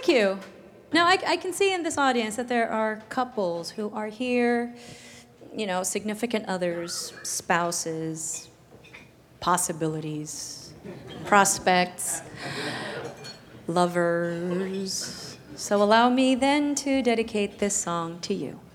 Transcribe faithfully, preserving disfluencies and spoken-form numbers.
thank you. Now, I, I can see in this audience that there are couples who are here, you know, significant others, spouses, possibilities, prospects, lovers. So allow me then to dedicate this song to you.